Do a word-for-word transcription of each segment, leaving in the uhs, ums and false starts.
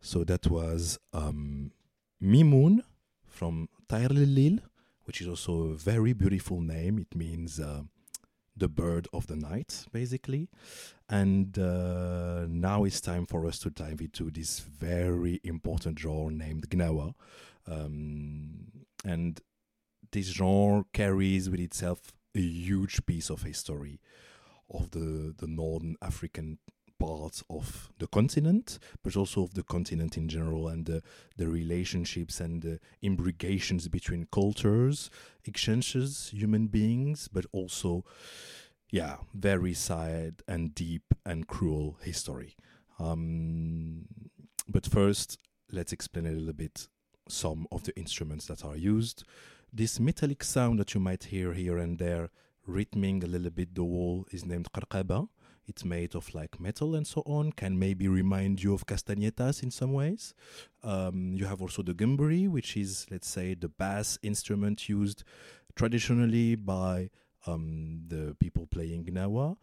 So that was um, Mimoun from Tair Lil, which is also a very beautiful name. It means uh, the bird of the night, basically. And uh, now it's time for us to dive into this very important genre named Gnawa. Um, and this genre carries with itself a huge piece of history of the, the northern African part of the continent, but also of the continent in general, and the, the relationships and the imbrications between cultures, exchanges, human beings, but also, yeah, very sad and deep and cruel history. Um, but first, let's explain a little bit some of the instruments that are used. This metallic sound that you might hear here and there, rhythming a little bit the wall, is named qarqaba. It's made of like metal and so on, can maybe remind you of castagnetas in some ways. Um, you have also the gamburi, which is, let's say, the bass instrument used traditionally by um, the people playing Gnawa.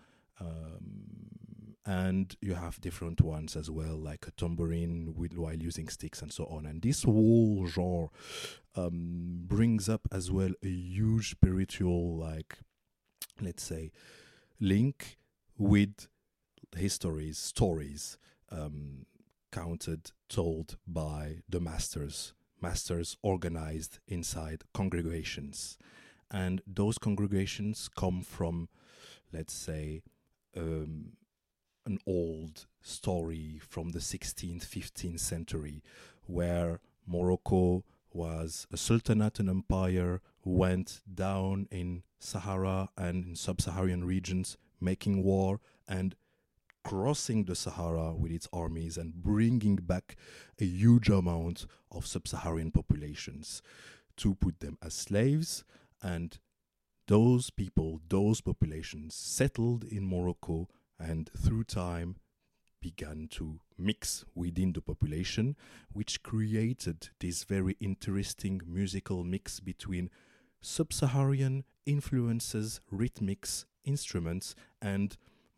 Um, and you have different ones as well, like a tambourine with, while using sticks and so on. And this whole genre um, brings up as well a huge spiritual, like, let's say, link with histories, stories um, counted, told by the masters, masters organized inside congregations. And those congregations come from, let's say, um, an old story from the sixteenth, fifteenth century, where Morocco was a sultanate, an empire, went down in Sahara and in sub-Saharan regions, making war and crossing the Sahara with its armies and bringing back a huge amount of sub-Saharan populations to put them as slaves. And those people, those populations settled in Morocco and through time began to mix within the population, which created this very interesting musical mix between sub-Saharan influences, rhythmics, instruments, and